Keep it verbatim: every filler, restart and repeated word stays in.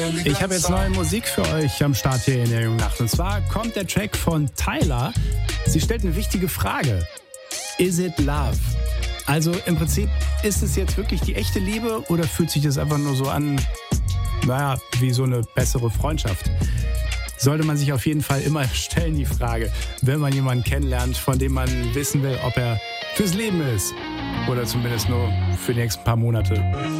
Ich habe jetzt neue Musik für euch am Start hier in der Jungen Nacht. Und zwar kommt der Track von Tyla. Sie stellt eine wichtige Frage. Is it love? Also im Prinzip, ist es jetzt wirklich die echte Liebe oder fühlt sich das einfach nur so an, naja, wie so eine bessere Freundschaft? Sollte man sich auf jeden Fall immer stellen, die Frage, wenn man jemanden kennenlernt, von dem man wissen will, ob er fürs Leben ist oder zumindest nur für die nächsten paar Monate.